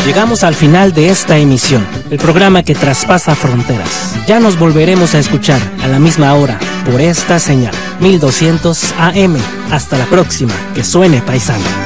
Llegamos al final de esta emisión, el programa que traspasa fronteras. Ya nos volveremos a escuchar a la misma hora por esta señal, 1200 AM. Hasta la próxima, que suene paisano.